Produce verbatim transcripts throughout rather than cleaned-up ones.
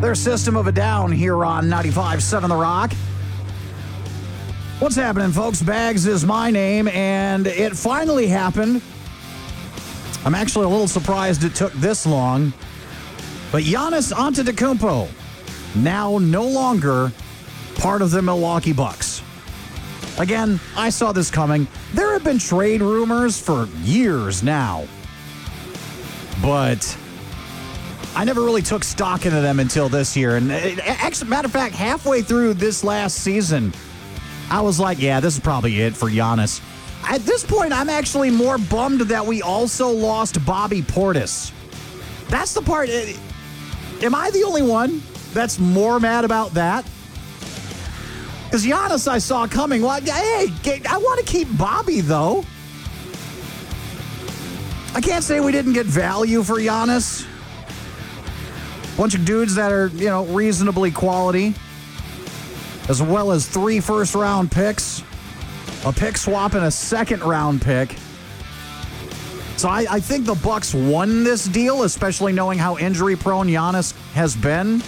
Their System of a Down here on ninety-five point seven The Rock. What's happening, folks? Bags is my name, and it finally happened. I'm actually a little surprised it took this long. But Giannis Antetokounmpo, now no longer part of the Milwaukee Bucks. Again, I saw this coming. There have been trade rumors for years now. But I never really took stock into them until this year. And actually, matter of fact, halfway through this last season, I was like, yeah, this is probably it for Giannis. At this point, I'm actually more bummed that we also lost Bobby Portis. That's the part. Am I the only one that's more mad about that? Because Giannis I saw coming. Well, hey, I want to keep Bobby, though. I can't say we didn't get value for Giannis. Bunch of dudes that are, you know, reasonably quality. As well as three first-round picks. A pick swap and a second-round pick. So I, I think the Bucks won this deal, especially knowing how injury-prone Giannis has been.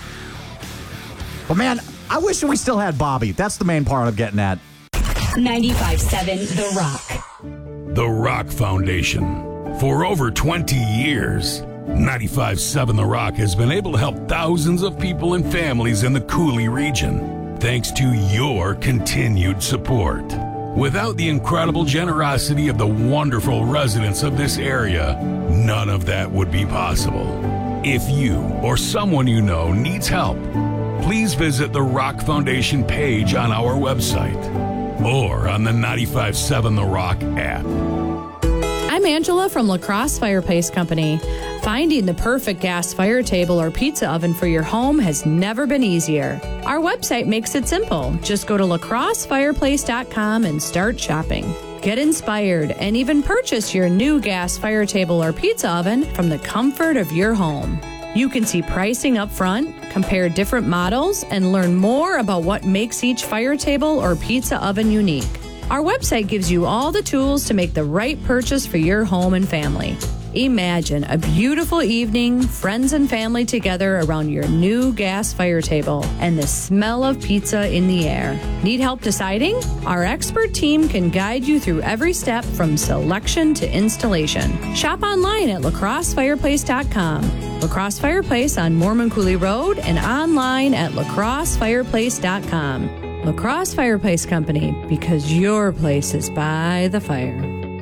But, man, I wish we still had Bobby. That's the main part I'm getting at. ninety-five point seven The Rock. The Rock Foundation. For over twenty years, ninety-five point seven The Rock has been able to help thousands of people and families in the Cooley region, thanks to your continued support. Without the incredible generosity of the wonderful residents of this area, none of that would be possible. If you or someone you know needs help, please visit the Rock Foundation page on our website or on the ninety-five point seven The Rock app. I'm Angela from La Crosse Fireplace Company. Finding the perfect gas fire table or pizza oven for your home has never been easier. Our website makes it simple. Just go to la crosse fireplace dot com and start shopping. Get inspired and even purchase your new gas fire table or pizza oven from the comfort of your home. You can see pricing up front, compare different models, and learn more about what makes each fire table or pizza oven unique. Our website gives you all the tools to make the right purchase for your home and family. Imagine a beautiful evening, friends and family together around your new gas fire table and the smell of pizza in the air. Need help deciding? Our expert team can guide you through every step from selection to installation. Shop online at la crosse fireplace dot com. La Crosse Fireplace on Mormon Cooley Road and online at la crosse fireplace dot com. La Crosse Fireplace Company, because your place is by the fire.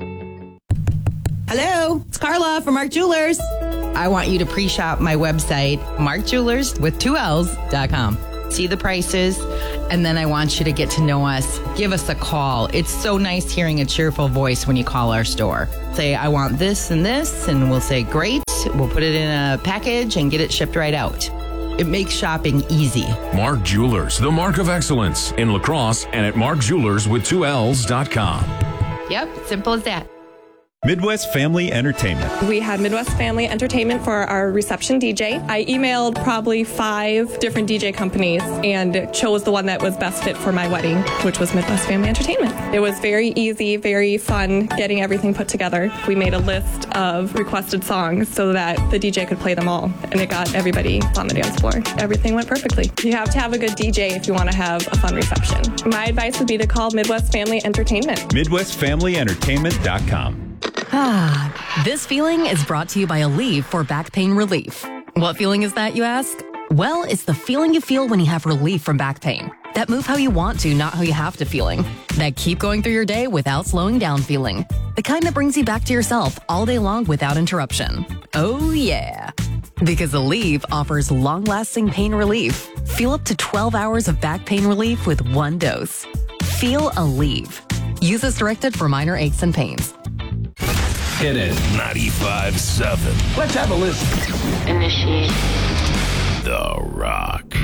Hello, it's Carla from Mark Jewelers. I want you to pre-shop my website, mark jewelers with two L's dot com. See the prices, and then I want you to get to know us. Give us a call. It's so nice hearing a cheerful voice when you call our store. Say, I want this and this, and we'll say, great. We'll put it in a package and get it shipped right out. It makes shopping easy. Mark Jewelers, the mark of excellence in La Crosse and at mark jewelers with two L's dot com. Yep, simple as that. Midwest Family Entertainment. We had Midwest Family Entertainment for our reception D J. I emailed probably five different D J companies and chose the one that was best fit for my wedding, which was Midwest Family Entertainment. It was very easy, very fun getting everything put together. We made a list of requested songs so that the D J could play them all, and it got everybody on the dance floor. Everything went perfectly. You have to have a good D J if you want to have a fun reception. My advice would be to call Midwest Family Entertainment. Midwest Family Entertainment dot com. Ah, this feeling is brought to you by Aleve for back pain relief. What feeling is that, you ask? Well, it's the feeling you feel when you have relief from back pain. That move how you want to, not how you have to feeling. That keep going through your day without slowing down feeling. The kind that brings you back to yourself all day long without interruption. Oh, yeah. Because Aleve offers long-lasting pain relief. Feel up to twelve hours of back pain relief with one dose. Feel Aleve. Use as directed for minor aches and pains. Hit it. ninety-five point seven. Let's have a listen. Initiate. The Rock.